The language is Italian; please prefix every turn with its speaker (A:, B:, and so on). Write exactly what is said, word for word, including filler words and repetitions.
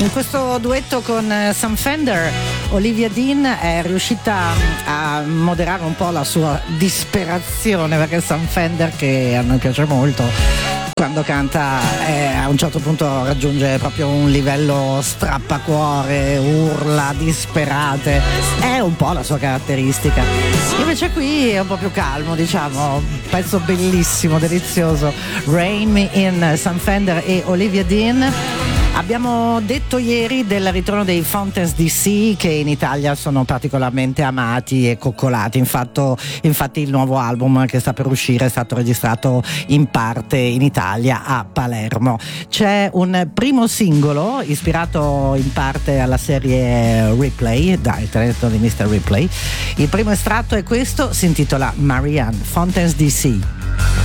A: In questo duetto con Sam Fender, Olivia Dean è riuscita a moderare un po' la sua disperazione, perché Sam Fender, che a noi piace molto, quando canta eh, a un certo punto raggiunge proprio un livello strappacuore, urla disperate, è un po' la sua caratteristica. Invece qui è un po' più calmo, diciamo, un pezzo bellissimo, delizioso. Rain Me In, Sam Fender e Olivia Dean. Abbiamo detto ieri del ritorno dei Fountains D C, che in Italia sono particolarmente amati e coccolati. Infatti, infatti il nuovo album che sta per uscire è stato registrato in parte in Italia a Palermo. C'è un primo singolo ispirato in parte alla serie Ripley, dal talento di mister Ripley. Il primo estratto è questo, si intitola Marianne, Fountains D C.